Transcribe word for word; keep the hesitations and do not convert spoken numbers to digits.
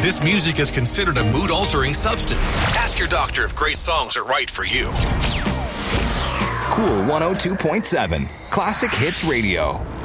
This music is considered a mood-altering substance. Ask your doctor if great songs are right for you. Cool one oh two point seven, Classic Hits Radio.